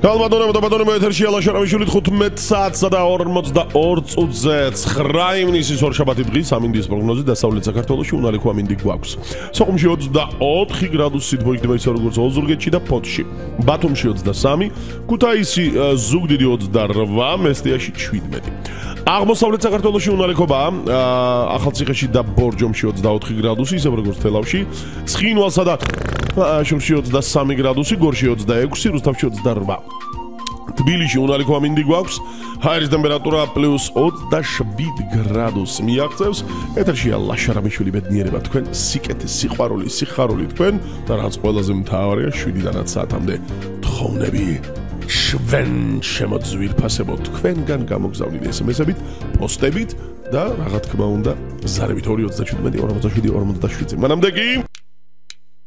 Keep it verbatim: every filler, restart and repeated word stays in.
ალბათონებო და ბატონებო ეთერში ალა შარამიშვილი თხუთმეტ საათსა და ორმოცდაორ წუთზე ცხრა ივნისის ორშაბათი დღის ამინდის პროგნოზი დასავლეთ საქართველოში უნალიქო ამინდი გვაქვს. სოხუმში ოცდაოთხი გრადუსით მოიქნება ისე როგორც ოზურგეთში და ფოთში. ბათუმში ოცდასამი, ქუთაისი ზუგდიდი ოცდარვა, მესტიაში შვიდმეტი. აღმოსავლეთ საქართველოში უნალიქობაა, ახალციხეში და ბორჯომში ოცდაოთხი გრადუსი, ისე როგორც თელავში, ცხინვალსა და შუმში ოცდასამი გრადუსი, გორში ოცდაექვსი, რუსთავში ოცდარვა. თბილისში უნალიქო ამინდი გვაქვს, ჰაერის ტემპერატურა პლუს ოცდაშვიდ გრადუსს მიაღწევს. ეთერშია ლაშარამიშვილი ბედნიერება თქვენ, სიკეთე, სიყვარული, სიხარული თქვენ და რაც ყველაზე მთავარია შვიდიდანაც საათამდე თხოვნები შვენ შემოძვირფასებო თქვენგან გამოგზავნილი ესემესებით, პოსტებით და რა თქმა უნდა ზარებით ორი ოცდაჩვიდმეტი ორმოცდაშვიდი ორმოცდაშვიდზე. მანამდე კი